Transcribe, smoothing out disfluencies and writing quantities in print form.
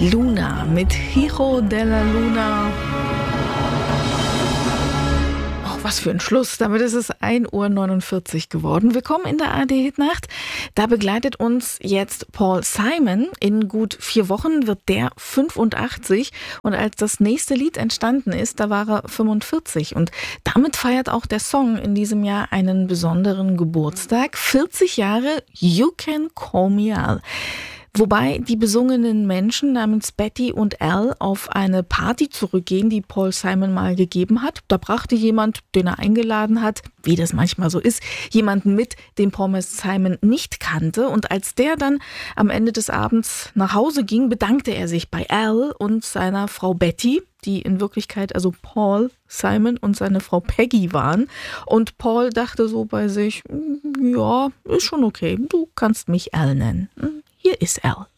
Luna mit Hijo de la Luna. Oh, was für ein Schluss. Damit ist es 1:49 Uhr geworden. Willkommen in der ARD-Hitnacht. Da begleitet uns jetzt Paul Simon. In gut 4 Wochen wird der 85. Und als das nächste Lied entstanden ist, da war er 45. Und damit feiert auch der Song in diesem Jahr einen besonderen Geburtstag. 40 Jahre You Can Call Me Al. Wobei die besungenen Menschen namens Betty und Al auf eine Party zurückgehen, die Paul Simon mal gegeben hat. Da brachte jemand, den er eingeladen hat, wie das manchmal so ist, jemanden mit, den Paul Simon nicht kannte. Und als der dann am Ende des Abends nach Hause ging, bedankte er sich bei Al und seiner Frau Betty, die in Wirklichkeit also Paul Simon und seine Frau Peggy waren. Und Paul dachte so bei sich, ja, ist schon okay, du kannst mich Al nennen. Hier ist Al.